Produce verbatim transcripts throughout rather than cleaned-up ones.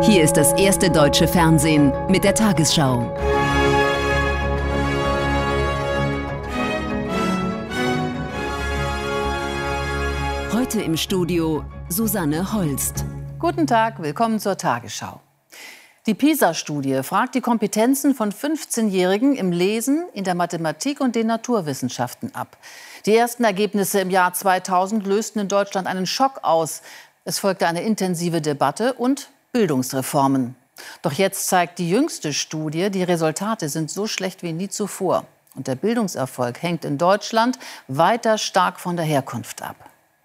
Hier ist das erste deutsche Fernsehen mit der Tagesschau. Heute im Studio Susanne Holst. Guten Tag, willkommen zur Tagesschau. Die PISA-Studie fragt die Kompetenzen von fünfzehnjährigen im Lesen, in der Mathematik und den Naturwissenschaften ab. Die ersten Ergebnisse im Jahr zweitausend lösten in Deutschland einen Schock aus. Es folgte eine intensive Debatte und Bildungsreformen. Doch jetzt zeigt die jüngste Studie, die Resultate sind so schlecht wie nie zuvor. Und der Bildungserfolg hängt in Deutschland weiter stark von der Herkunft ab.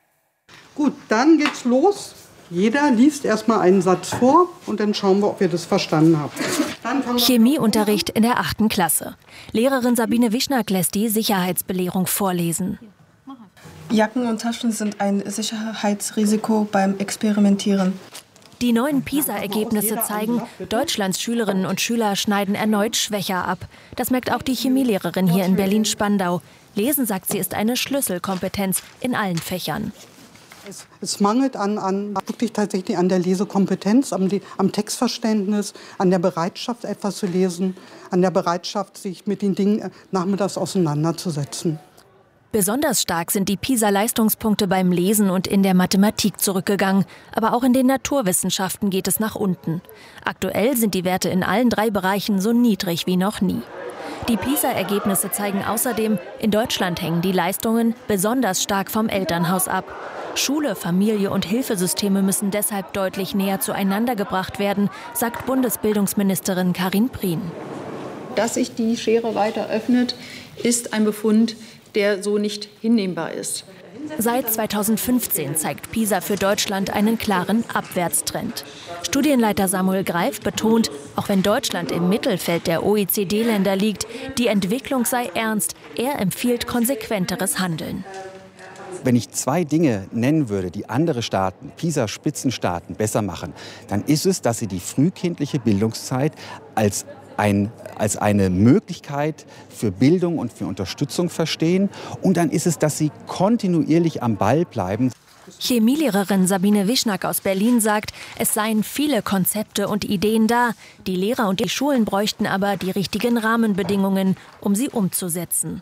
Gut, dann geht's los. Jeder liest erstmal einen Satz vor und dann schauen wir, ob ihr das verstanden habt. Chemieunterricht in der achten Klasse. Lehrerin Sabine Wischnack lässt die Sicherheitsbelehrung vorlesen. Jacken und Taschen sind ein Sicherheitsrisiko beim Experimentieren. Die neuen PISA-Ergebnisse zeigen, Deutschlands Schülerinnen und Schüler schneiden erneut schwächer ab. Das merkt auch die Chemielehrerin hier in Berlin-Spandau. Lesen, sagt sie, ist eine Schlüsselkompetenz in allen Fächern. Es, es mangelt an, an, wirklich tatsächlich an der Lesekompetenz, am, am Textverständnis, an der Bereitschaft, etwas zu lesen, an der Bereitschaft, sich mit den Dingen nachmittags auseinanderzusetzen. Besonders stark sind die PISA-Leistungspunkte beim Lesen und in der Mathematik zurückgegangen. Aber auch in den Naturwissenschaften geht es nach unten. Aktuell sind die Werte in allen drei Bereichen so niedrig wie noch nie. Die PISA-Ergebnisse zeigen außerdem, in Deutschland hängen die Leistungen besonders stark vom Elternhaus ab. Schule, Familie und Hilfesysteme müssen deshalb deutlich näher zueinander gebracht werden, sagt Bundesbildungsministerin Karin Prien. Dass sich die Schere weiter öffnet, ist ein Befund, der so nicht hinnehmbar ist. Seit zweitausendfünfzehn zeigt PISA für Deutschland einen klaren Abwärtstrend. Studienleiter Samuel Greif betont, auch wenn Deutschland im Mittelfeld der O E C D-Länder liegt, die Entwicklung sei ernst. Er empfiehlt konsequenteres Handeln. Wenn ich zwei Dinge nennen würde, die andere Staaten, PISA-Spitzenstaaten, besser machen, dann ist es, dass sie die frühkindliche Bildungszeit als Ein, als eine Möglichkeit für Bildung und für Unterstützung verstehen. Und dann ist es, dass sie kontinuierlich am Ball bleiben. Chemielehrerin Sabine Wischnack aus Berlin sagt, es seien viele Konzepte und Ideen da. Die Lehrer und die Schulen bräuchten aber die richtigen Rahmenbedingungen, um sie umzusetzen.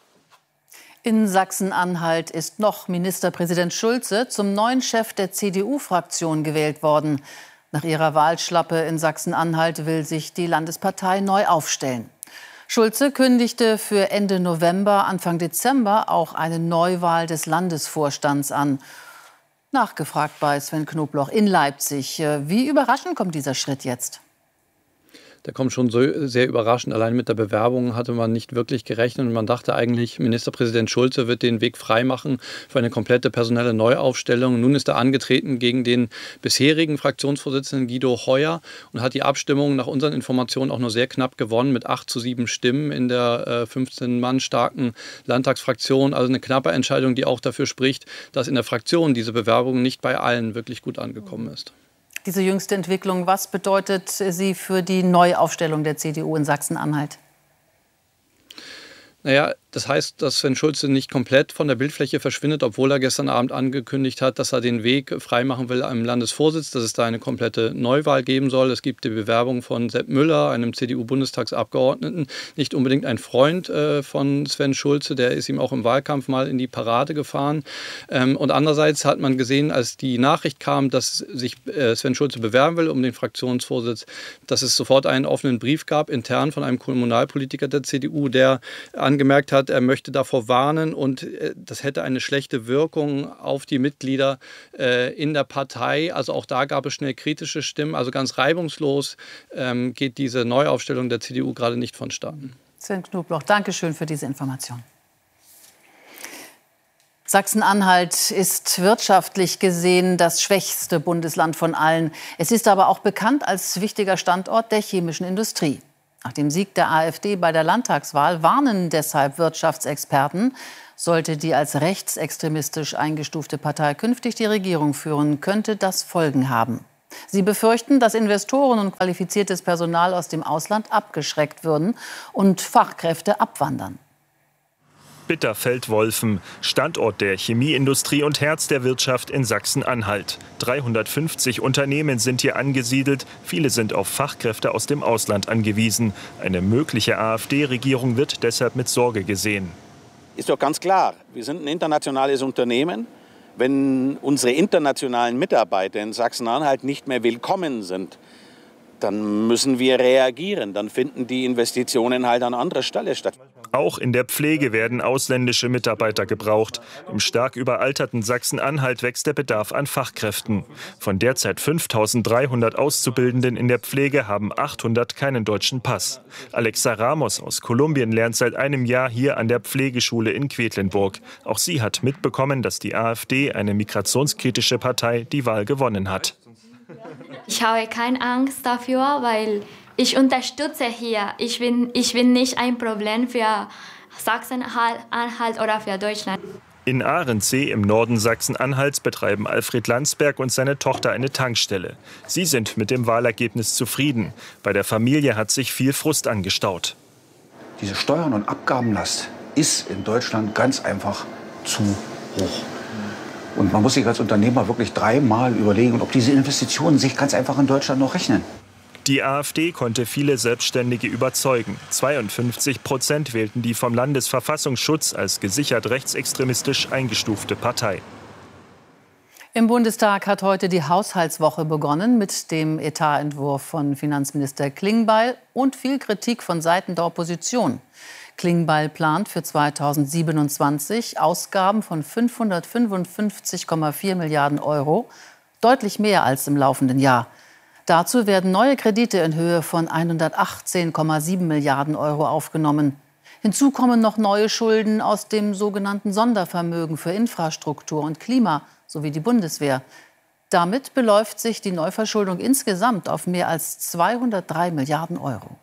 In Sachsen-Anhalt ist noch Ministerpräsident Schulze zum neuen Chef der C D U-Fraktion gewählt worden. Nach ihrer Wahlschlappe in Sachsen-Anhalt will sich die Landespartei neu aufstellen. Schulze kündigte für Ende November, Anfang Dezember auch eine Neuwahl des Landesvorstands an. Nachgefragt bei Sven Knobloch in Leipzig. Wie überraschend kommt dieser Schritt jetzt? Der kommt schon so sehr überraschend. Allein mit der Bewerbung hatte man nicht wirklich gerechnet. Und man dachte eigentlich, Ministerpräsident Schulze wird den Weg freimachen für eine komplette personelle Neuaufstellung. Nun ist er angetreten gegen den bisherigen Fraktionsvorsitzenden Guido Heuer und hat die Abstimmung nach unseren Informationen auch nur sehr knapp gewonnen mit acht zu sieben Stimmen in der äh, fünfzehn Mann starken Landtagsfraktion. Also eine knappe Entscheidung, die auch dafür spricht, dass in der Fraktion diese Bewerbung nicht bei allen wirklich gut angekommen ist. Diese jüngste Entwicklung, was bedeutet sie für die Neuaufstellung der C D U in Sachsen-Anhalt? Naja, das heißt, dass Sven Schulze nicht komplett von der Bildfläche verschwindet, obwohl er gestern Abend angekündigt hat, dass er den Weg freimachen will am Landesvorsitz, dass es da eine komplette Neuwahl geben soll. Es gibt die Bewerbung von Sepp Müller, einem C D U-Bundestagsabgeordneten, nicht unbedingt ein Freund äh, von Sven Schulze, der ist ihm auch im Wahlkampf mal in die Parade gefahren. Ähm, und andererseits hat man gesehen, als die Nachricht kam, dass sich äh, Sven Schulze bewerben will um den Fraktionsvorsitz, dass es sofort einen offenen Brief gab, intern von einem Kommunalpolitiker der C D U, der angemerkt hat, er möchte davor warnen und das hätte eine schlechte Wirkung auf die Mitglieder äh, in der Partei. Also auch da gab es schnell kritische Stimmen. Also ganz reibungslos ähm, geht diese Neuaufstellung der C D U gerade nicht vonstatten. Sven Knobloch, danke schön für diese Information. Sachsen-Anhalt ist wirtschaftlich gesehen das schwächste Bundesland von allen. Es ist aber auch bekannt als wichtiger Standort der chemischen Industrie. Nach dem Sieg der AfD bei der Landtagswahl warnen deshalb Wirtschaftsexperten, sollte die als rechtsextremistisch eingestufte Partei künftig die Regierung führen, könnte das Folgen haben. Sie befürchten, dass Investoren und qualifiziertes Personal aus dem Ausland abgeschreckt würden und Fachkräfte abwandern. Bitterfeld-Wolfen, Standort der Chemieindustrie und Herz der Wirtschaft in Sachsen-Anhalt. dreihundertfünfzig Unternehmen sind hier angesiedelt. Viele sind auf Fachkräfte aus dem Ausland angewiesen. Eine mögliche AfD-Regierung wird deshalb mit Sorge gesehen. Ist doch ganz klar, wir sind ein internationales Unternehmen. Wenn unsere internationalen Mitarbeiter in Sachsen-Anhalt nicht mehr willkommen sind, dann müssen wir reagieren. Dann finden die Investitionen halt an anderer Stelle statt. Auch in der Pflege werden ausländische Mitarbeiter gebraucht. Im stark überalterten Sachsen-Anhalt wächst der Bedarf an Fachkräften. Von derzeit fünftausenddreihundert Auszubildenden in der Pflege haben achthundert keinen deutschen Pass. Alexa Ramos aus Kolumbien lernt seit einem Jahr hier an der Pflegeschule in Quedlinburg. Auch sie hat mitbekommen, dass die AfD, eine migrationskritische Partei, die Wahl gewonnen hat. Ich habe keine Angst dafür, weil ich unterstütze hier. Ich bin, ich bin nicht ein Problem für Sachsen-Anhalt oder für Deutschland. In Ahrensee im Norden Sachsen-Anhalts betreiben Alfred Landsberg und seine Tochter eine Tankstelle. Sie sind mit dem Wahlergebnis zufrieden. Bei der Familie hat sich viel Frust angestaut. Diese Steuern- und Abgabenlast ist in Deutschland ganz einfach zu hoch. Und man muss sich als Unternehmer wirklich dreimal überlegen, ob diese Investitionen sich ganz einfach in Deutschland noch rechnen. Die AfD konnte viele Selbstständige überzeugen. zweiundfünfzig Prozent wählten die vom Landesverfassungsschutz als gesichert rechtsextremistisch eingestufte Partei. Im Bundestag hat heute die Haushaltswoche begonnen mit dem Etatentwurf von Finanzminister Klingbeil und viel Kritik von Seiten der Opposition. Klingbeil plant für zweitausendsiebenundzwanzig Ausgaben von fünfhundertfünfundfünfzig Komma vier Milliarden Euro, deutlich mehr als im laufenden Jahr. Dazu werden neue Kredite in Höhe von hundertachtzehn Komma sieben Milliarden Euro aufgenommen. Hinzu kommen noch neue Schulden aus dem sogenannten Sondervermögen für Infrastruktur und Klima sowie die Bundeswehr. Damit beläuft sich die Neuverschuldung insgesamt auf mehr als zweihundertdrei Milliarden Euro.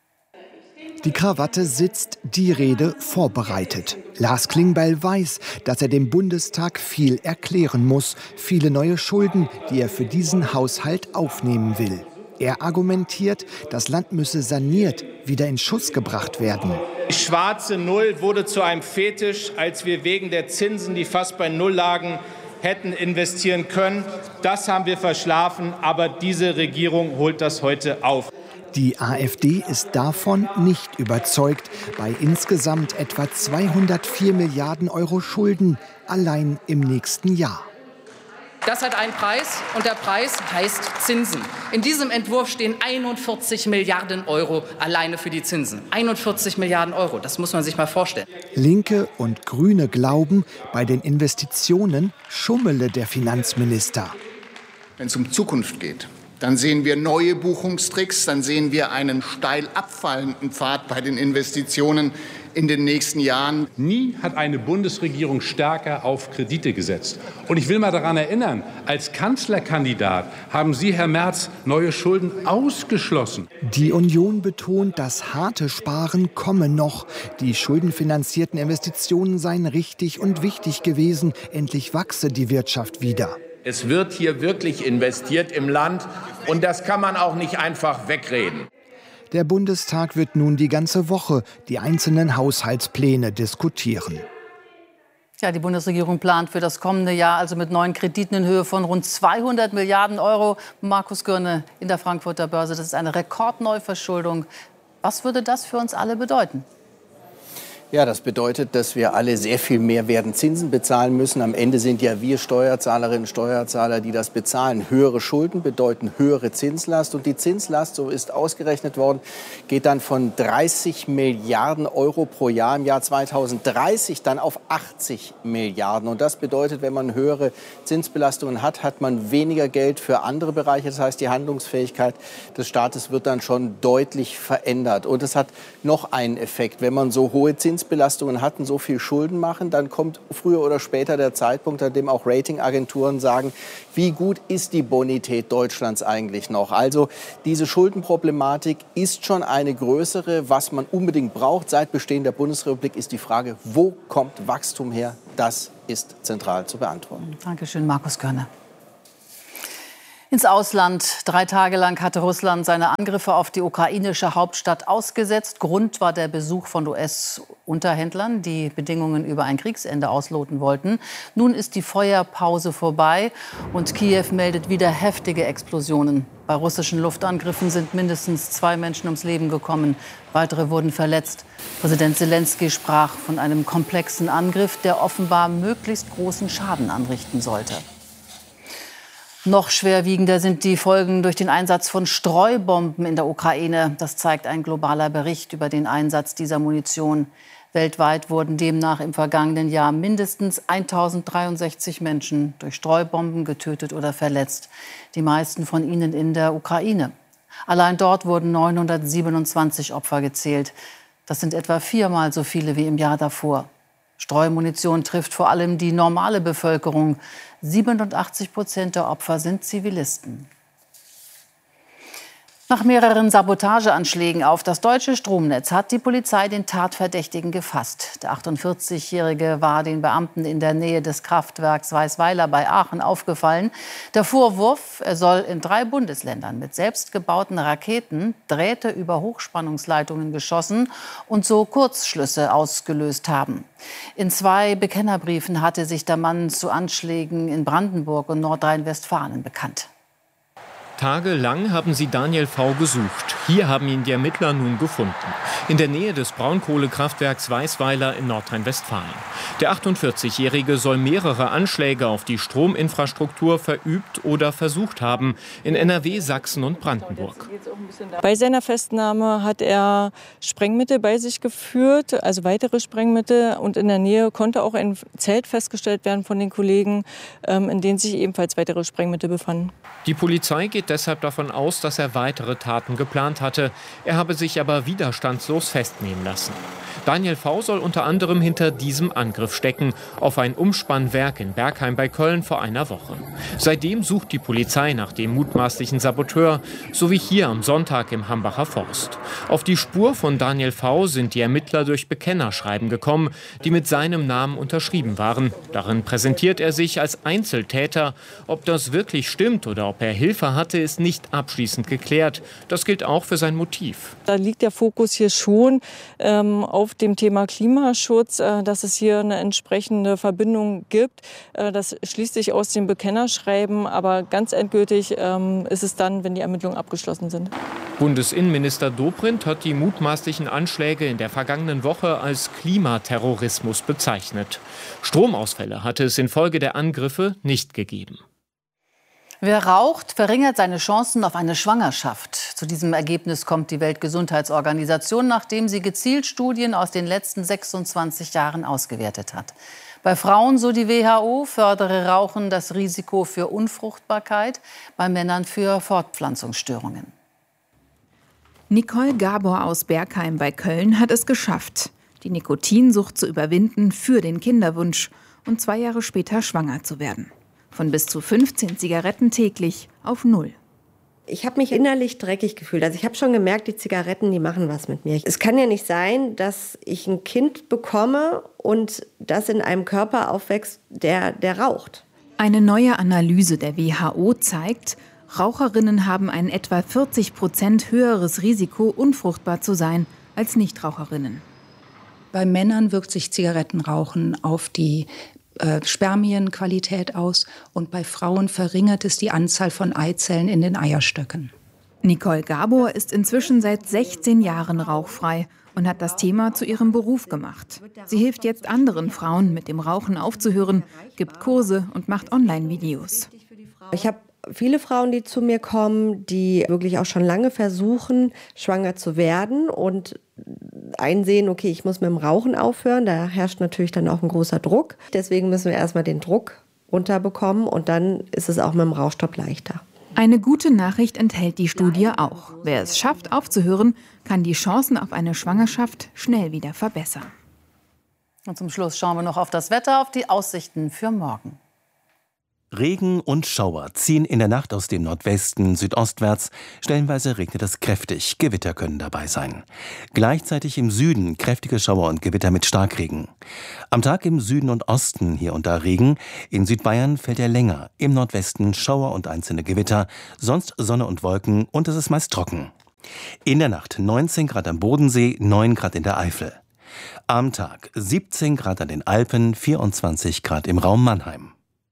Die Krawatte sitzt, die Rede vorbereitet. Lars Klingbeil weiß, dass er dem Bundestag viel erklären muss. Viele neue Schulden, die er für diesen Haushalt aufnehmen will. Er argumentiert, das Land müsse saniert wieder in Schuss gebracht werden. Die schwarze Null wurde zu einem Fetisch, als wir wegen der Zinsen, die fast bei Null lagen, hätten investieren können. Das haben wir verschlafen, aber diese Regierung holt das heute auf. Die AfD ist davon nicht überzeugt. Bei insgesamt etwa zweihundertvier Milliarden Euro Schulden allein im nächsten Jahr. Das hat einen Preis und der Preis heißt Zinsen. In diesem Entwurf stehen einundvierzig Milliarden Euro alleine für die Zinsen. einundvierzig Milliarden Euro, das muss man sich mal vorstellen. Linke und Grüne glauben, bei den Investitionen schummele der Finanzminister. Wenn es um Zukunft geht, dann sehen wir neue Buchungstricks, dann sehen wir einen steil abfallenden Pfad bei den Investitionen in den nächsten Jahren. Nie hat eine Bundesregierung stärker auf Kredite gesetzt. Und ich will mal daran erinnern, als Kanzlerkandidat haben Sie, Herr Merz, neue Schulden ausgeschlossen. Die Union betont, das harte Sparen komme noch. Die schuldenfinanzierten Investitionen seien richtig und wichtig gewesen. Endlich wachse die Wirtschaft wieder. Es wird hier wirklich investiert im Land und das kann man auch nicht einfach wegreden. Der Bundestag wird nun die ganze Woche die einzelnen Haushaltspläne diskutieren. Ja, die Bundesregierung plant für das kommende Jahr also mit neuen Krediten in Höhe von rund zweihundert Milliarden Euro. Markus Gürne in der Frankfurter Börse, das ist eine Rekordneuverschuldung. Was würde das für uns alle bedeuten? Ja, das bedeutet, dass wir alle sehr viel mehr werden Zinsen bezahlen müssen. Am Ende sind ja wir Steuerzahlerinnen und Steuerzahler, die das bezahlen. Höhere Schulden bedeuten höhere Zinslast. Und die Zinslast, so ist ausgerechnet worden, geht dann von dreißig Milliarden Euro pro Jahr im Jahr zweitausenddreißig dann auf achtzig Milliarden. Und das bedeutet, wenn man höhere Zinsbelastungen hat, hat man weniger Geld für andere Bereiche. Das heißt, die Handlungsfähigkeit des Staates wird dann schon deutlich verändert. Und es hat noch einen Effekt. Wenn man so hohe Zinsbelastungen Belastungen hatten, so viel Schulden machen, dann kommt früher oder später der Zeitpunkt, an dem auch Ratingagenturen sagen, wie gut ist die Bonität Deutschlands eigentlich noch? Also diese Schuldenproblematik ist schon eine größere. Was man unbedingt braucht seit Bestehen der Bundesrepublik, ist die Frage, wo kommt Wachstum her? Das ist zentral zu beantworten. Dankeschön, Markus Görner. Ins Ausland. Drei Tage lang hatte Russland seine Angriffe auf die ukrainische Hauptstadt ausgesetzt. Grund war der Besuch von U S-Unterhändlern, die Bedingungen über ein Kriegsende ausloten wollten. Nun ist die Feuerpause vorbei und Kiew meldet wieder heftige Explosionen. Bei russischen Luftangriffen sind mindestens zwei Menschen ums Leben gekommen. Weitere wurden verletzt. Präsident Selenskyj sprach von einem komplexen Angriff, der offenbar möglichst großen Schaden anrichten sollte. Noch schwerwiegender sind die Folgen durch den Einsatz von Streubomben in der Ukraine. Das zeigt ein globaler Bericht über den Einsatz dieser Munition. Weltweit wurden demnach im vergangenen Jahr mindestens tausenddreiundsechzig Menschen durch Streubomben getötet oder verletzt. Die meisten von ihnen in der Ukraine. Allein dort wurden neunhundertsiebenundzwanzig Opfer gezählt. Das sind etwa viermal so viele wie im Jahr davor. Streumunition trifft vor allem die normale Bevölkerung. siebenundachtzig Prozent der Opfer sind Zivilisten. Nach mehreren Sabotageanschlägen auf das deutsche Stromnetz hat die Polizei den Tatverdächtigen gefasst. Der achtundvierzigjährige war den Beamten in der Nähe des Kraftwerks Weißweiler bei Aachen aufgefallen. Der Vorwurf, er soll in drei Bundesländern mit selbstgebauten Raketen Drähte über Hochspannungsleitungen geschossen und so Kurzschlüsse ausgelöst haben. In zwei Bekennerbriefen hatte sich der Mann zu Anschlägen in Brandenburg und Nordrhein-Westfalen bekannt. Tagelang haben sie Daniel V. gesucht. Hier haben ihn die Ermittler nun gefunden. In der Nähe des Braunkohlekraftwerks Weißweiler in Nordrhein-Westfalen. Der achtundvierzigjährige soll mehrere Anschläge auf die Strominfrastruktur verübt oder versucht haben. In N R W, Sachsen und Brandenburg. Bei seiner Festnahme hat er Sprengmittel bei sich geführt, also weitere Sprengmittel. Und in der Nähe konnte auch ein Zelt festgestellt werden von den Kollegen, in dem sich ebenfalls weitere Sprengmittel befanden. Die Polizei geht deshalb davon aus, dass er weitere Taten geplant hatte. Er habe sich aber widerstandslos festnehmen lassen. Daniel V. soll unter anderem hinter diesem Angriff stecken, auf ein Umspannwerk in Bergheim bei Köln vor einer Woche. Seitdem sucht die Polizei nach dem mutmaßlichen Saboteur, so wie hier am Sonntag im Hambacher Forst. Auf die Spur von Daniel V. sind die Ermittler durch Bekennerschreiben gekommen, die mit seinem Namen unterschrieben waren. Darin präsentiert er sich als Einzeltäter. Ob das wirklich stimmt oder ob er Hilfe hatte, ist nicht abschließend geklärt. Das gilt auch für sein Motiv. Da liegt der Fokus hier schon ähm, auf dem Thema Klimaschutz, äh, dass es hier eine entsprechende Verbindung gibt. Äh, das schließt sich aus dem Bekennerschreiben, aber ganz endgültig ähm, ist es dann, wenn die Ermittlungen abgeschlossen sind. Bundesinnenminister Dobrindt hat die mutmaßlichen Anschläge in der vergangenen Woche als Klimaterrorismus bezeichnet. Stromausfälle hatte es infolge der Angriffe nicht gegeben. Wer raucht, verringert seine Chancen auf eine Schwangerschaft. Zu diesem Ergebnis kommt die Weltgesundheitsorganisation, nachdem sie gezielt Studien aus den letzten sechsundzwanzig Jahren ausgewertet hat. Bei Frauen, so die W H O, fördere Rauchen das Risiko für Unfruchtbarkeit, bei Männern für Fortpflanzungsstörungen. Nicole Gabor aus Bergheim bei Köln hat es geschafft, die Nikotinsucht zu überwinden für den Kinderwunsch und zwei Jahre später schwanger zu werden. Von bis zu fünfzehn Zigaretten täglich auf null. Ich habe mich innerlich dreckig gefühlt. Also ich habe schon gemerkt, die Zigaretten, die machen was mit mir. Es kann ja nicht sein, dass ich ein Kind bekomme und das in einem Körper aufwächst, der, der raucht. Eine neue Analyse der W H O zeigt, Raucherinnen haben ein etwa vierzig Prozent höheres Risiko, unfruchtbar zu sein, als Nichtraucherinnen. Bei Männern wirkt sich Zigarettenrauchen auf die Äh, Spermienqualität aus und bei Frauen verringert es die Anzahl von Eizellen in den Eierstöcken. Nicole Gabor ist inzwischen seit sechzehn Jahren rauchfrei und hat das Thema zu ihrem Beruf gemacht. Sie hilft jetzt anderen Frauen, mit dem Rauchen aufzuhören, gibt Kurse und macht Online-Videos. Ich habe viele Frauen, die zu mir kommen, die wirklich auch schon lange versuchen, schwanger zu werden und einsehen, okay, ich muss mit dem Rauchen aufhören. Da herrscht natürlich dann auch ein großer Druck. Deswegen müssen wir erstmal den Druck runterbekommen und dann ist es auch mit dem Rauchstopp leichter. Eine gute Nachricht enthält die Studie auch. Wer es schafft, aufzuhören, kann die Chancen auf eine Schwangerschaft schnell wieder verbessern. Und zum Schluss schauen wir noch auf das Wetter, auf die Aussichten für morgen. Regen und Schauer ziehen in der Nacht aus dem Nordwesten südostwärts. Stellenweise regnet es kräftig. Gewitter können dabei sein. Gleichzeitig im Süden kräftige Schauer und Gewitter mit Starkregen. Am Tag im Süden und Osten hier und da Regen. In Südbayern fällt er länger. Im Nordwesten Schauer und einzelne Gewitter. Sonst Sonne und Wolken und es ist meist trocken. In der Nacht neunzehn Grad am Bodensee, neun Grad in der Eifel. Am Tag siebzehn Grad an den Alpen, vierundzwanzig Grad im Raum Mannheim.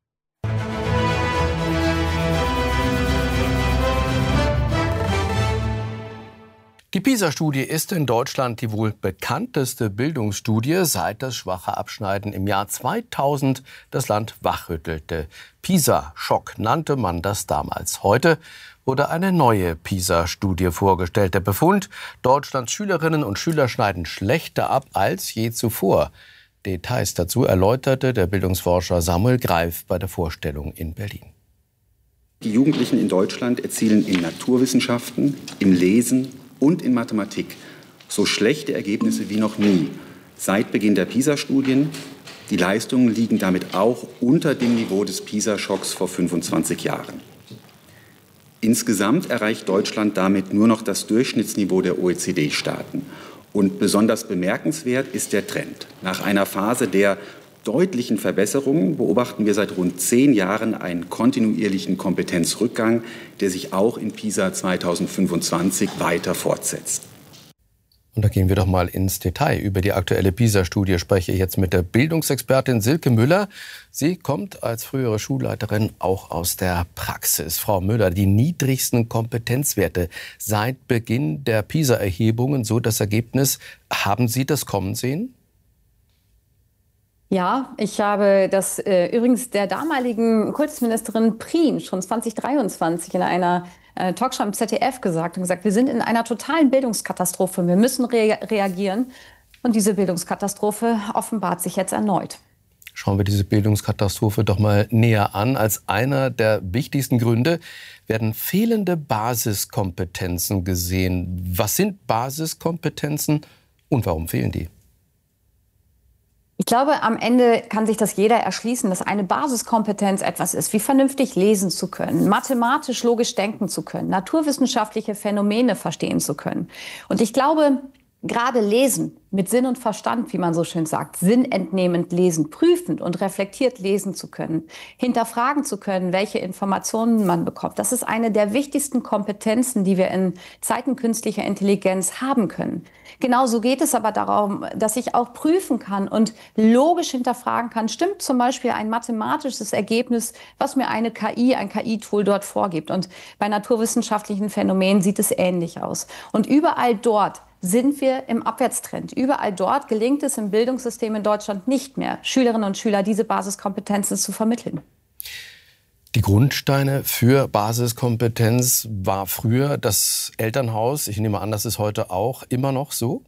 Die PISA-Studie ist in Deutschland die wohl bekannteste Bildungsstudie, seit das schwache Abschneiden im Jahr zweitausend das Land wachrüttelte. PISA-Schock nannte man das damals. Heute wurde eine neue PISA-Studie vorgestellt. Der Befund: Deutschlands Schülerinnen und Schüler schneiden schlechter ab als je zuvor. Details dazu erläuterte der Bildungsforscher Samuel Greif bei der Vorstellung in Berlin. Die Jugendlichen in Deutschland erzielen in Naturwissenschaften, im Lesen und in Mathematik so schlechte Ergebnisse wie noch nie. Seit Beginn der PISA-Studien. Die Leistungen liegen damit auch unter dem Niveau des PISA-Schocks vor fünfundzwanzig Jahren. Insgesamt erreicht Deutschland damit nur noch das Durchschnittsniveau der O E C D-Staaten. Und besonders bemerkenswert ist der Trend. Nach einer Phase der deutlichen Verbesserungen beobachten wir seit rund zehn Jahren einen kontinuierlichen Kompetenzrückgang, der sich auch in PISA zweitausendfünfundzwanzig weiter fortsetzt. Und da gehen wir doch mal ins Detail. Über die aktuelle PISA-Studie spreche ich jetzt mit der Bildungsexpertin Silke Müller. Sie kommt als frühere Schulleiterin auch aus der Praxis. Frau Müller, die niedrigsten Kompetenzwerte seit Beginn der PISA-Erhebungen, so das Ergebnis. Haben Sie das kommen sehen? Ja, ich habe das äh, übrigens der damaligen Kultusministerin Prien schon zweitausenddreiundzwanzig in einer äh, Talkshow im Z D F gesagt und gesagt, wir sind in einer totalen Bildungskatastrophe, wir müssen rea reagieren. Und diese Bildungskatastrophe offenbart sich jetzt erneut. Schauen wir diese Bildungskatastrophe doch mal näher an. Als einer der wichtigsten Gründe werden fehlende Basiskompetenzen gesehen. Was sind Basiskompetenzen und warum fehlen die? Ich glaube, am Ende kann sich das jeder erschließen, dass eine Basiskompetenz etwas ist, wie vernünftig lesen zu können, mathematisch logisch denken zu können, naturwissenschaftliche Phänomene verstehen zu können. Und ich glaube, gerade Lesen mit Sinn und Verstand, wie man so schön sagt, sinnentnehmend lesen, prüfend und reflektiert lesen zu können, hinterfragen zu können, welche Informationen man bekommt. Das ist eine der wichtigsten Kompetenzen, die wir in Zeiten künstlicher Intelligenz haben können. Genauso geht es aber darum, dass ich auch prüfen kann und logisch hinterfragen kann, stimmt zum Beispiel ein mathematisches Ergebnis, was mir eine K I, ein K I-Tool dort vorgibt. Und bei naturwissenschaftlichen Phänomenen sieht es ähnlich aus. Und überall dort sind wir im Abwärtstrend. Überall dort gelingt es im Bildungssystem in Deutschland nicht mehr, Schülerinnen und Schüler diese Basiskompetenzen zu vermitteln. Die Grundsteine für Basiskompetenz war früher das Elternhaus. Ich nehme an, das ist heute auch immer noch so.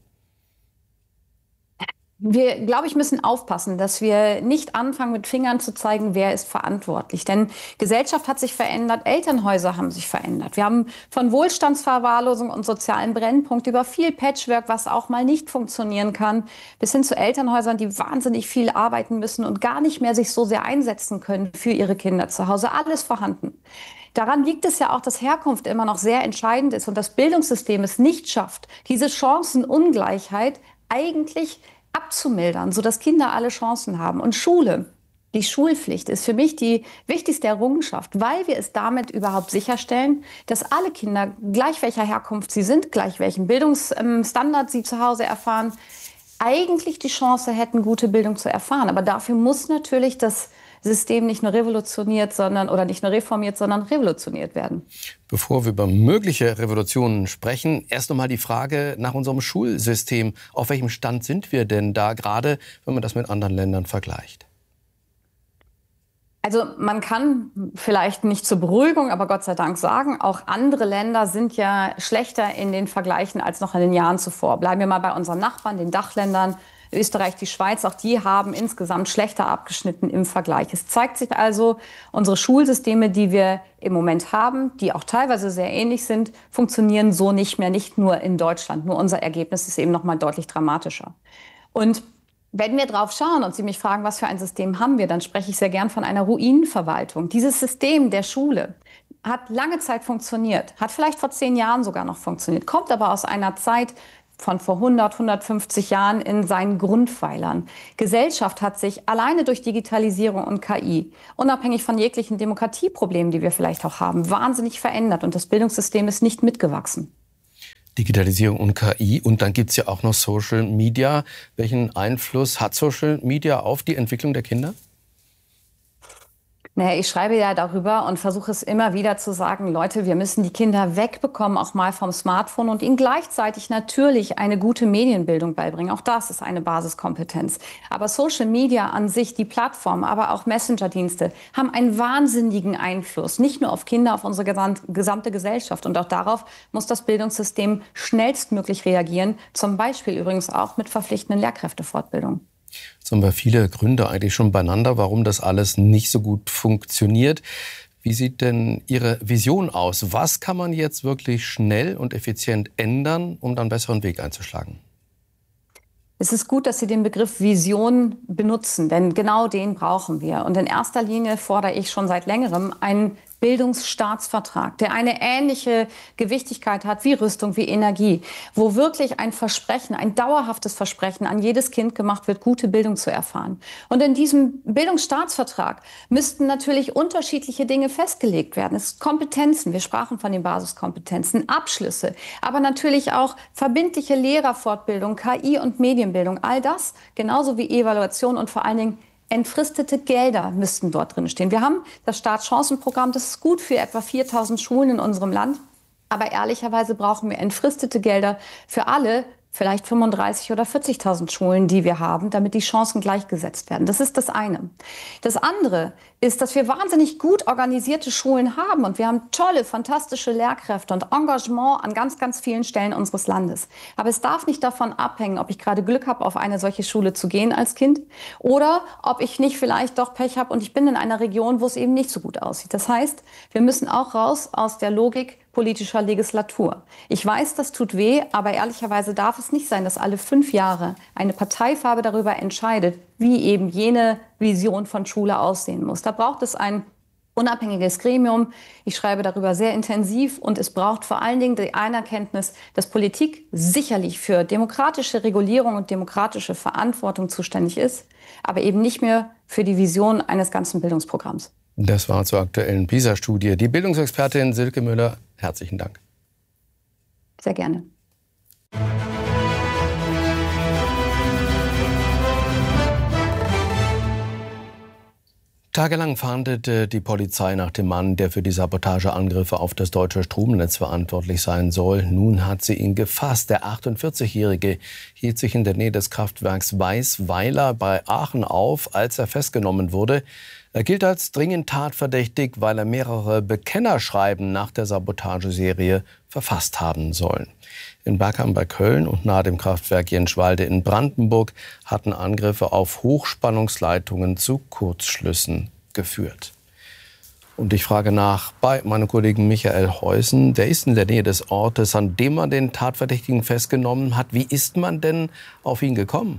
Wir, glaube ich, müssen aufpassen, dass wir nicht anfangen, mit Fingern zu zeigen, wer ist verantwortlich. Denn Gesellschaft hat sich verändert, Elternhäuser haben sich verändert. Wir haben von Wohlstandsverwahrlosung und sozialen Brennpunkt über viel Patchwork, was auch mal nicht funktionieren kann, bis hin zu Elternhäusern, die wahnsinnig viel arbeiten müssen und gar nicht mehr sich so sehr einsetzen können für ihre Kinder zu Hause. Alles vorhanden. Daran liegt es ja auch, dass Herkunft immer noch sehr entscheidend ist und das Bildungssystem es nicht schafft, diese Chancenungleichheit eigentlich abzumildern, sodass Kinder alle Chancen haben. Und Schule, die Schulpflicht ist für mich die wichtigste Errungenschaft, weil wir es damit überhaupt sicherstellen, dass alle Kinder, gleich welcher Herkunft sie sind, gleich welchen Bildungsstandard sie zu Hause erfahren, eigentlich die Chance hätten, gute Bildung zu erfahren. Aber dafür muss natürlich das System nicht nur revolutioniert, sondern oder nicht nur reformiert, sondern revolutioniert werden. Bevor wir über mögliche Revolutionen sprechen, erst noch mal die Frage nach unserem Schulsystem. Auf welchem Stand sind wir denn da gerade, wenn man das mit anderen Ländern vergleicht? Also man kann vielleicht nicht zur Beruhigung, aber Gott sei Dank sagen, auch andere Länder sind ja schlechter in den Vergleichen als noch in den Jahren zuvor. Bleiben wir mal bei unseren Nachbarn, den Dachländern. Österreich, die Schweiz, auch die haben insgesamt schlechter abgeschnitten im Vergleich. Es zeigt sich also, unsere Schulsysteme, die wir im Moment haben, die auch teilweise sehr ähnlich sind, funktionieren so nicht mehr, nicht nur in Deutschland. Nur unser Ergebnis ist eben noch mal deutlich dramatischer. Und Wenn wir drauf schauen und Sie mich fragen, was für ein System haben wir, dann spreche ich sehr gern von einer Ruinenverwaltung. Dieses System der Schule hat lange Zeit funktioniert, hat vielleicht vor zehn Jahren sogar noch funktioniert, kommt aber aus einer Zeit von vor hundert, hundertfünfzig Jahren in seinen Grundpfeilern. Gesellschaft hat sich alleine durch Digitalisierung und K I, unabhängig von jeglichen Demokratieproblemen, die wir vielleicht auch haben, wahnsinnig verändert und das Bildungssystem ist nicht mitgewachsen. Digitalisierung und K I und dann gibt es ja auch noch Social Media. Welchen Einfluss hat Social Media auf die Entwicklung der Kinder? Naja, ich schreibe ja darüber und versuche es immer wieder zu sagen, Leute, wir müssen die Kinder wegbekommen, auch mal vom Smartphone und ihnen gleichzeitig natürlich eine gute Medienbildung beibringen. Auch das ist eine Basiskompetenz. Aber Social Media an sich, die Plattform, aber auch Messenger-Dienste haben einen wahnsinnigen Einfluss, nicht nur auf Kinder, auf unsere gesamte Gesellschaft. Und auch darauf muss das Bildungssystem schnellstmöglich reagieren, zum Beispiel übrigens auch mit verpflichtenden Lehrkräftefortbildung. Jetzt haben wir viele Gründe eigentlich schon beieinander, warum das alles nicht so gut funktioniert. Wie sieht denn Ihre Vision aus? Was kann man jetzt wirklich schnell und effizient ändern, um dann einen besseren Weg einzuschlagen? Es ist gut, dass Sie den Begriff Vision benutzen, denn genau den brauchen wir. Und in erster Linie fordere ich schon seit längerem einen Bildungsstaatsvertrag, der eine ähnliche Gewichtigkeit hat wie Rüstung, wie Energie, wo wirklich ein Versprechen, ein dauerhaftes Versprechen an jedes Kind gemacht wird, gute Bildung zu erfahren. Und in diesem Bildungsstaatsvertrag müssten natürlich unterschiedliche Dinge festgelegt werden. Es sind Kompetenzen, wir sprachen von den Basiskompetenzen, Abschlüsse, aber natürlich auch verbindliche Lehrerfortbildung, K I und Medienbildung, all das, genauso wie Evaluation und vor allen Dingen entfristete Gelder müssten dort drin stehen. Wir haben das Startchancenprogramm, das ist gut für etwa viertausend Schulen in unserem Land. Aber ehrlicherweise brauchen wir entfristete Gelder für alle, vielleicht fünfunddreißig oder vierzigtausend Schulen, die wir haben, damit die Chancen gleichgesetzt werden. Das ist das eine. Das andere ist, dass wir wahnsinnig gut organisierte Schulen haben und wir haben tolle, fantastische Lehrkräfte und Engagement an ganz, ganz vielen Stellen unseres Landes. Aber es darf nicht davon abhängen, ob ich gerade Glück habe, auf eine solche Schule zu gehen als Kind oder ob ich nicht vielleicht doch Pech habe und ich bin in einer Region, wo es eben nicht so gut aussieht. Das heißt, wir müssen auch raus aus der Logik politischer Legislatur. Ich weiß, das tut weh, aber ehrlicherweise darf es nicht sein, dass alle fünf Jahre eine Parteifarbe darüber entscheidet, wie eben jene Vision von Schule aussehen muss. Da braucht es ein unabhängiges Gremium. Ich schreibe darüber sehr intensiv und es braucht vor allen Dingen die Anerkenntnis, dass Politik sicherlich für demokratische Regulierung und demokratische Verantwortung zuständig ist, aber eben nicht mehr für die Vision eines ganzen Bildungsprogramms. Das war zur aktuellen PISA-Studie. Die Bildungsexpertin Silke Müller, herzlichen Dank. Sehr gerne. Tagelang fahndete die Polizei nach dem Mann, der für die Sabotageangriffe auf das deutsche Stromnetz verantwortlich sein soll. Nun hat sie ihn gefasst. Der achtundvierzigjährige hielt sich in der Nähe des Kraftwerks Weißweiler bei Aachen auf, als er festgenommen wurde. Er gilt als dringend tatverdächtig, weil er mehrere Bekennerschreiben nach der Sabotageserie verfasst haben soll. In Bergheim bei Köln und nahe dem Kraftwerk Jenschwalde in Brandenburg hatten Angriffe auf Hochspannungsleitungen zu Kurzschlüssen geführt. Und ich frage nach bei meinem Kollegen Michael Heusen. Der ist in der Nähe des Ortes, an dem man den Tatverdächtigen festgenommen hat. Wie ist man denn auf ihn gekommen?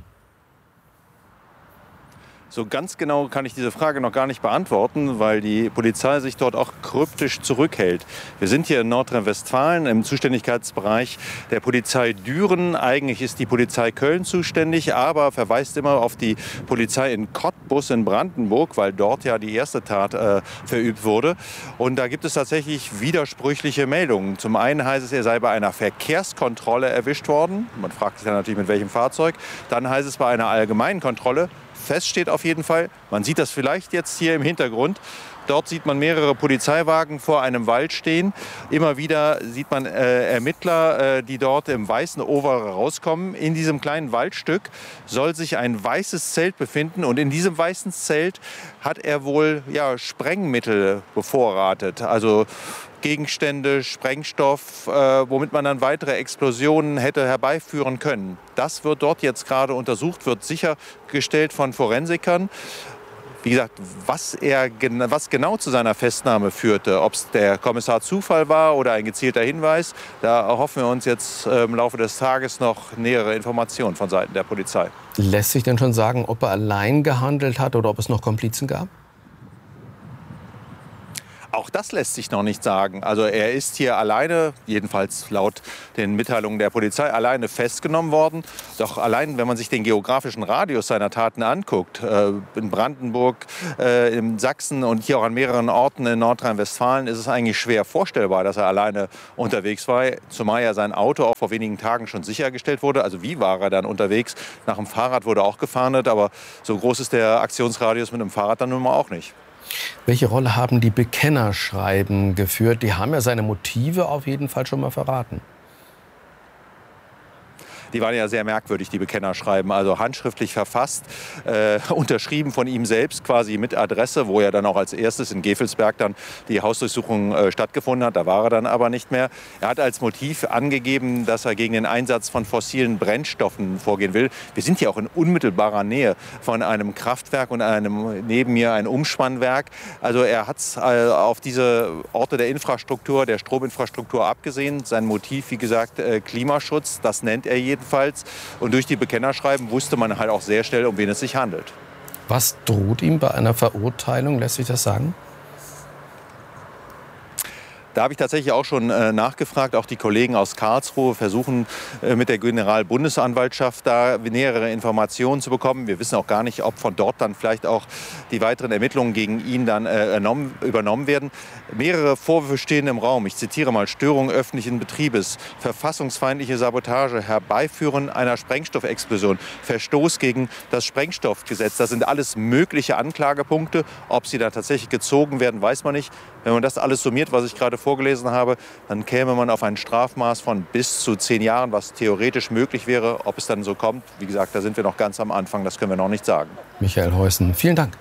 So ganz genau kann ich diese Frage noch gar nicht beantworten, weil die Polizei sich dort auch kryptisch zurückhält. Wir sind hier in Nordrhein-Westfalen im Zuständigkeitsbereich der Polizei Düren. Eigentlich ist die Polizei Köln zuständig, aber verweist immer auf die Polizei in Cottbus in Brandenburg, weil dort ja die erste Tat äh, verübt wurde. Und da gibt es tatsächlich widersprüchliche Meldungen. Zum einen heißt es, er sei bei einer Verkehrskontrolle erwischt worden. Man fragt sich dann natürlich, mit welchem Fahrzeug. Dann heißt es bei einer allgemeinen Kontrolle. Fest steht auf jeden Fall, man sieht das vielleicht jetzt hier im Hintergrund, dort sieht man mehrere Polizeiwagen vor einem Wald stehen. Immer wieder sieht man äh, Ermittler, äh, die dort im weißen Overall rauskommen. In diesem kleinen Waldstück soll sich ein weißes Zelt befinden und in diesem weißen Zelt hat er wohl ja, Sprengmittel bevorratet. Also Gegenstände, Sprengstoff, äh, womit man dann weitere Explosionen hätte herbeiführen können. Das wird dort jetzt gerade untersucht, wird sichergestellt von Forensikern. Wie gesagt, was, er, was genau zu seiner Festnahme führte, ob es der Kommissar Zufall war oder ein gezielter Hinweis, da erhoffen wir uns jetzt im Laufe des Tages noch nähere Informationen von Seiten der Polizei. Lässt sich denn schon sagen, ob er allein gehandelt hat oder ob es noch Komplizen gab? Auch das lässt sich noch nicht sagen. Also er ist hier alleine, jedenfalls laut den Mitteilungen der Polizei, alleine festgenommen worden. Doch allein, wenn man sich den geografischen Radius seiner Taten anguckt, äh, in Brandenburg, äh, in Sachsen und hier auch an mehreren Orten in Nordrhein-Westfalen, ist es eigentlich schwer vorstellbar, dass er alleine unterwegs war. Zumal ja sein Auto auch vor wenigen Tagen schon sichergestellt wurde. Also wie war er dann unterwegs? Nach dem Fahrrad wurde auch gefahndet, aber so groß ist der Aktionsradius mit dem Fahrrad dann nun mal auch nicht. Welche Rolle haben die Bekennerschreiben geführt? Die haben ja seine Motive auf jeden Fall schon mal verraten. Die waren ja sehr merkwürdig, die Bekennerschreiben, also handschriftlich verfasst, äh, unterschrieben von ihm selbst quasi mit Adresse, wo er dann auch als erstes in Gevelsberg dann die Hausdurchsuchung äh, stattgefunden hat. Da war er dann aber nicht mehr. Er hat als Motiv angegeben, dass er gegen den Einsatz von fossilen Brennstoffen vorgehen will. Wir sind ja auch in unmittelbarer Nähe von einem Kraftwerk und einem neben mir ein Umspannwerk. Also er hat es äh, auf diese Orte der Infrastruktur, der Strominfrastruktur abgesehen. Sein Motiv, wie gesagt, äh, Klimaschutz, das nennt er jeden. Und durch die Bekennerschreiben wusste man halt auch sehr schnell, um wen es sich handelt. Was droht ihm bei einer Verurteilung? Lässt sich das sagen? Da habe ich tatsächlich auch schon äh, nachgefragt. Auch die Kollegen aus Karlsruhe versuchen äh, mit der Generalbundesanwaltschaft da nähere Informationen zu bekommen. Wir wissen auch gar nicht, ob von dort dann vielleicht auch die weiteren Ermittlungen gegen ihn dann äh, ernommen, übernommen werden. Mehrere Vorwürfe stehen im Raum. Ich zitiere mal: Störung öffentlichen Betriebes, verfassungsfeindliche Sabotage, Herbeiführen einer Sprengstoffexplosion, Verstoß gegen das Sprengstoffgesetz. Das sind alles mögliche Anklagepunkte. Ob sie da tatsächlich gezogen werden, weiß man nicht. Wenn man das alles summiert, was ich gerade vorgelesen habe, dann käme man auf ein Strafmaß von bis zu zehn Jahren, was theoretisch möglich wäre. Ob es dann so kommt, wie gesagt, da sind wir noch ganz am Anfang, das können wir noch nicht sagen. Michael Heusen, vielen Dank.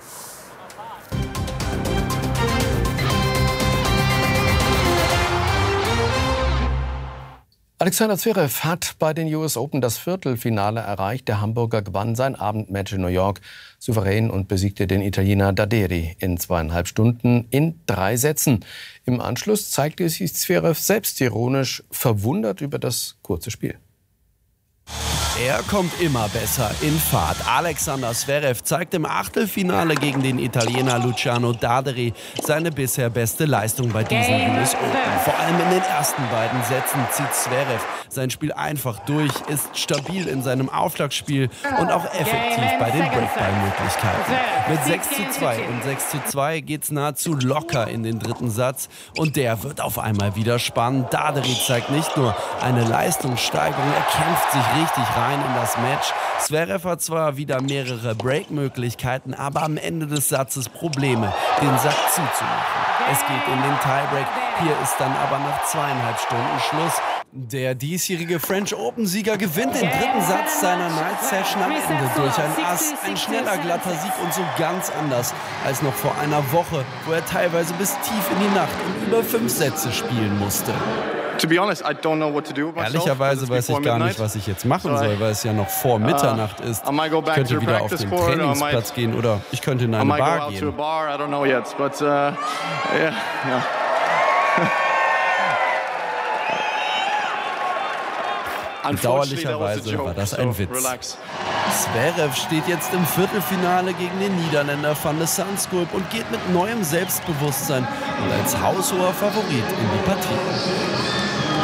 Alexander Zverev hat bei den U S Open das Viertelfinale erreicht. Der Hamburger gewann sein Abendmatch in New York souverän und besiegte den Italiener Daderi in zweieinhalb Stunden in drei Sätzen. Im Anschluss zeigte sich Zverev selbstironisch verwundert über das kurze Spiel. Er kommt immer besser in Fahrt. Alexander Zverev zeigt im Achtelfinale gegen den Italiener Luciano Daderi seine bisher beste Leistung bei diesen U S Open. Vor allem in den ersten beiden Sätzen zieht Zverev sein Spiel einfach durch, ist stabil in seinem Aufschlagspiel und auch effektiv bei den Breakball-Möglichkeiten. Mit sechs zu zwei und sechs zu zwei geht's nahezu locker in den dritten Satz und der wird auf einmal wieder spannend. Daderi zeigt nicht nur eine Leistungssteigerung, er kämpft sich richtig rein in das Match. Zverev hat zwar wieder mehrere Break-Möglichkeiten, aber am Ende des Satzes Probleme, den Sack zuzumachen. Es geht in den Tiebreak. Hier ist dann aber nach zweieinhalb Stunden Schluss. Der diesjährige French Open-Sieger gewinnt den dritten Satz seiner Night Session am Ende durch ein Ass. Ein schneller, glatter Sieg und so ganz anders als noch vor einer Woche, wo er teilweise bis tief in die Nacht und über fünf Sätze spielen musste. Ehrlicherweise weiß ich gar nicht, was ich jetzt machen soll, weil es ja noch vor Mitternacht ist. Ich könnte wieder auf den Trainingsplatz gehen oder ich könnte in eine Bar gehen. Bedauerlicherweise war das ein Witz. Zverev steht jetzt im Viertelfinale gegen den Niederländer Van de Zandschulp und geht mit neuem Selbstbewusstsein und als haushoher Favorit in die Partie.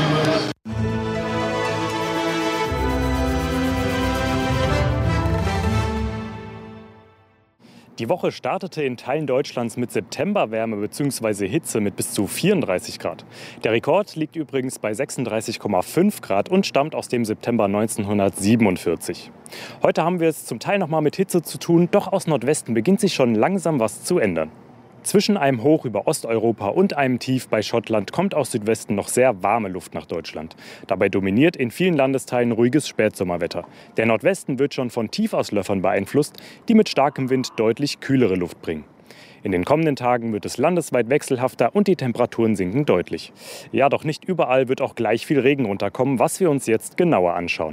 Die Woche startete in Teilen Deutschlands mit Septemberwärme bzw. Hitze mit bis zu vierunddreißig Grad. Der Rekord liegt übrigens bei sechsunddreißig Komma fünf Grad und stammt aus dem September neunzehnhundertsiebenundvierzig. Heute haben wir es zum Teil noch mal mit Hitze zu tun, doch aus Nordwesten beginnt sich schon langsam was zu ändern. Zwischen einem Hoch über Osteuropa und einem Tief bei Schottland kommt aus Südwesten noch sehr warme Luft nach Deutschland. Dabei dominiert in vielen Landesteilen ruhiges Spätsommerwetter. Der Nordwesten wird schon von Tiefauslöffern beeinflusst, die mit starkem Wind deutlich kühlere Luft bringen. In den kommenden Tagen wird es landesweit wechselhafter und die Temperaturen sinken deutlich. Ja, doch nicht überall wird auch gleich viel Regen runterkommen, was wir uns jetzt genauer anschauen.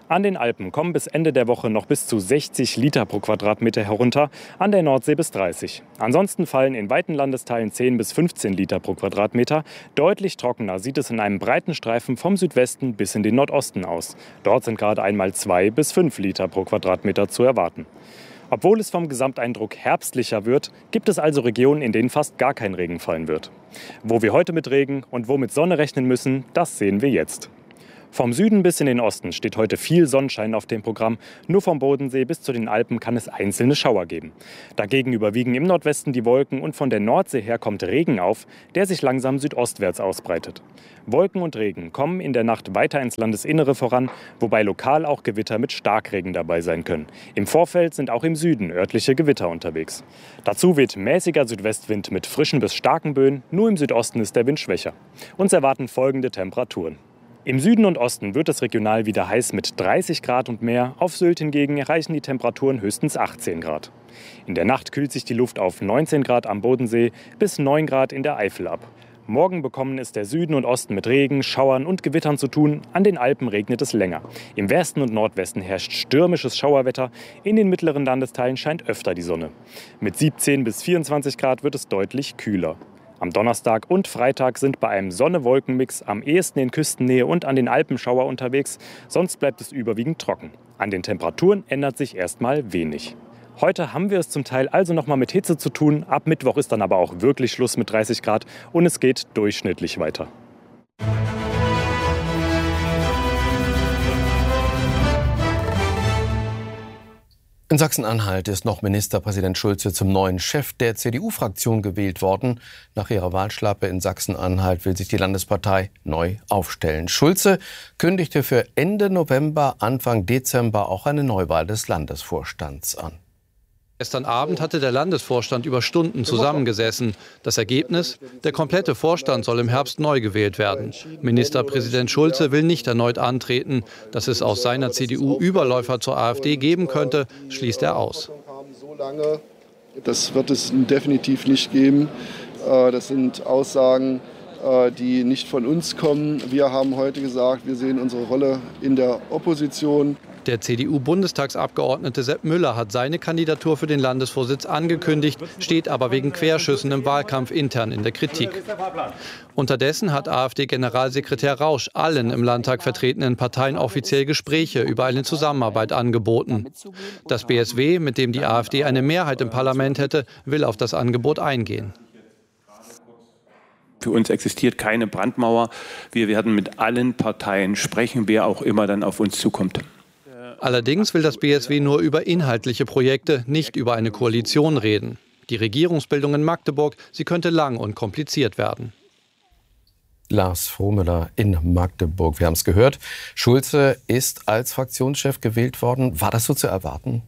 An den Alpen kommen bis Ende der Woche noch bis zu sechzig Liter pro Quadratmeter herunter, an der Nordsee bis dreißig. Ansonsten fallen in weiten Landesteilen zehn bis fünfzehn Liter pro Quadratmeter. Deutlich trockener sieht es in einem breiten Streifen vom Südwesten bis in den Nordosten aus. Dort sind gerade einmal zwei bis fünf Liter pro Quadratmeter zu erwarten. Obwohl es vom Gesamteindruck herbstlicher wird, gibt es also Regionen, in denen fast gar kein Regen fallen wird. Wo wir heute mit Regen und wo mit Sonne rechnen müssen, das sehen wir jetzt. Vom Süden bis in den Osten steht heute viel Sonnenschein auf dem Programm. Nur vom Bodensee bis zu den Alpen kann es einzelne Schauer geben. Dagegen überwiegen im Nordwesten die Wolken und von der Nordsee her kommt Regen auf, der sich langsam südostwärts ausbreitet. Wolken und Regen kommen in der Nacht weiter ins Landesinnere voran, wobei lokal auch Gewitter mit Starkregen dabei sein können. Im Vorfeld sind auch im Süden örtliche Gewitter unterwegs. Dazu weht mäßiger Südwestwind mit frischen bis starken Böen, nur im Südosten ist der Wind schwächer. Uns erwarten folgende Temperaturen. Im Süden und Osten wird es regional wieder heiß mit dreißig Grad und mehr. Auf Sylt hingegen erreichen die Temperaturen höchstens achtzehn Grad. In der Nacht kühlt sich die Luft auf neunzehn Grad am Bodensee bis neun Grad in der Eifel ab. Morgen bekommen es der Süden und Osten mit Regen, Schauern und Gewittern zu tun. An den Alpen regnet es länger. Im Westen und Nordwesten herrscht stürmisches Schauerwetter. In den mittleren Landesteilen scheint öfter die Sonne. Mit siebzehn bis vierundzwanzig Grad wird es deutlich kühler. Am Donnerstag und Freitag sind bei einem Sonne-Wolken-Mix am ehesten in Küstennähe und an den Alpen Schauer unterwegs. Sonst bleibt es überwiegend trocken. An den Temperaturen ändert sich erstmal wenig. Heute haben wir es zum Teil also noch mal mit Hitze zu tun. Ab Mittwoch ist dann aber auch wirklich Schluss mit dreißig Grad und es geht durchschnittlich weiter. In Sachsen-Anhalt ist noch Ministerpräsident Schulze zum neuen Chef der C D U-Fraktion gewählt worden. Nach ihrer Wahlschlappe in Sachsen-Anhalt will sich die Landespartei neu aufstellen. Schulze kündigte für Ende November, Anfang Dezember auch eine Neuwahl des Landesvorstands an. Gestern Abend hatte der Landesvorstand über Stunden zusammengesessen. Das Ergebnis? Der komplette Vorstand soll im Herbst neu gewählt werden. Ministerpräsident Schulze will nicht erneut antreten. Dass es aus seiner C D U Überläufer zur AfD geben könnte, schließt er aus. Das wird es definitiv nicht geben. Das sind Aussagen, die nicht von uns kommen. Wir haben heute gesagt, wir sehen unsere Rolle in der Opposition. Der C D U-Bundestagsabgeordnete Sepp Müller hat seine Kandidatur für den Landesvorsitz angekündigt, steht aber wegen Querschüssen im Wahlkampf intern in der Kritik. Unterdessen hat AfD-Generalsekretär Rausch allen im Landtag vertretenen Parteien offiziell Gespräche über eine Zusammenarbeit angeboten. Das B S W, mit dem die AfD eine Mehrheit im Parlament hätte, will auf das Angebot eingehen. Für uns existiert keine Brandmauer. Wir werden mit allen Parteien sprechen, wer auch immer dann auf uns zukommt. Allerdings will das B S W nur über inhaltliche Projekte, nicht über eine Koalition reden. Die Regierungsbildung in Magdeburg, sie könnte lang und kompliziert werden. Lars Frohmüller in Magdeburg. Wir haben es gehört. Schulze ist als Fraktionschef gewählt worden. War das so zu erwarten?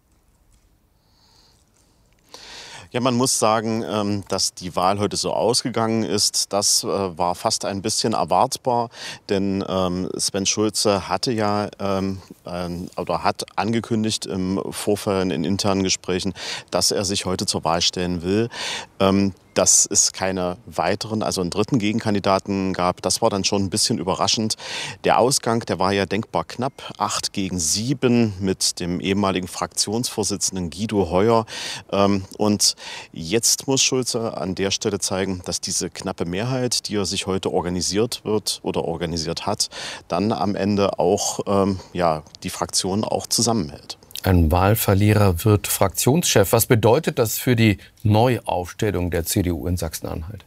Ja, man muss sagen, dass die Wahl heute so ausgegangen ist, das war fast ein bisschen erwartbar, denn Sven Schulze hatte ja oder hat angekündigt im Vorfeld in internen Gesprächen, dass er sich heute zur Wahl stellen will. Dass es keine weiteren, also einen dritten Gegenkandidaten gab, das war dann schon ein bisschen überraschend. Der Ausgang, der war ja denkbar knapp, acht gegen sieben mit dem ehemaligen Fraktionsvorsitzenden Guido Heuer. Und jetzt muss Schulze an der Stelle zeigen, dass diese knappe Mehrheit, die er sich heute organisiert wird oder organisiert hat, dann am Ende auch ähm, ja, die Fraktion auch zusammenhält. Ein Wahlverlierer wird Fraktionschef. Was bedeutet das für die Neuaufstellung der C D U in Sachsen-Anhalt?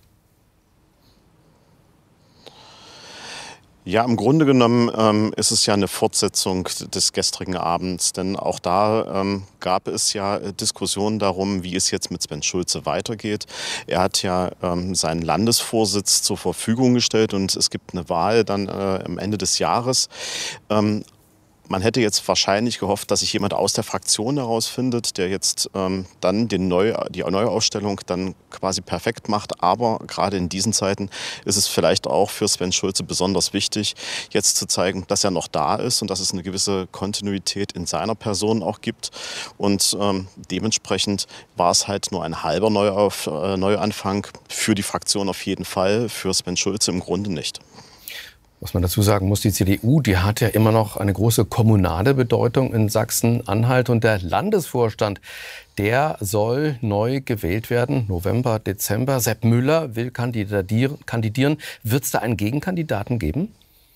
Ja, im Grunde genommen ähm, ist es ja eine Fortsetzung des gestrigen Abends, denn auch da ähm, gab es ja Diskussionen darum, wie es jetzt mit Sven Schulze weitergeht. Er hat ja ähm, seinen Landesvorsitz zur Verfügung gestellt und es gibt eine Wahl dann äh, am Ende des Jahres. Ähm, Man hätte jetzt wahrscheinlich gehofft, dass sich jemand aus der Fraktion herausfindet, der jetzt ähm, dann den Neu die Neuausstellung dann quasi perfekt macht. Aber gerade in diesen Zeiten ist es vielleicht auch für Sven Schulze besonders wichtig, jetzt zu zeigen, dass er noch da ist und dass es eine gewisse Kontinuität in seiner Person auch gibt. Und ähm, dementsprechend war es halt nur ein halber Neuauf, äh, Neuanfang für die Fraktion auf jeden Fall, für Sven Schulze im Grunde nicht. Was man dazu sagen muss, die C D U, die hat ja immer noch eine große kommunale Bedeutung in Sachsen-Anhalt. Und der Landesvorstand, der soll neu gewählt werden, November, Dezember. Sepp Müller will kandidieren. Wird es da einen Gegenkandidaten geben?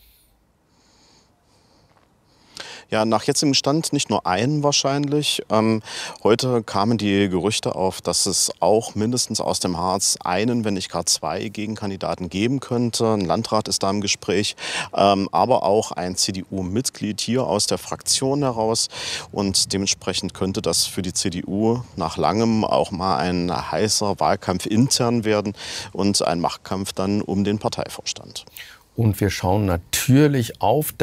Ja, nach jetzigem Stand nicht nur einen wahrscheinlich. Ähm, heute kamen die Gerüchte auf, dass es auch mindestens aus dem Harz einen, wenn nicht gar zwei Gegenkandidaten geben könnte. Ein Landrat ist da im Gespräch, ähm, aber auch ein C D U-Mitglied hier aus der Fraktion heraus. Und dementsprechend könnte das für die C D U nach langem auch mal ein heißer Wahlkampf intern werden und ein Machtkampf dann um den Parteivorstand. Und wir schauen natürlich auf